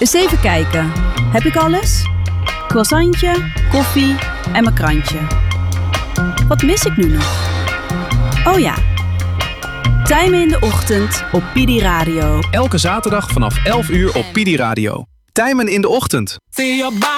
Dus even kijken. Heb ik alles? Croissantje, koffie en mijn krantje. Wat mis ik nu nog? Oh ja. Tijmen in de ochtend op Pidi Radio. Elke zaterdag vanaf 11 uur op Pidi Radio. Tijmen in de ochtend.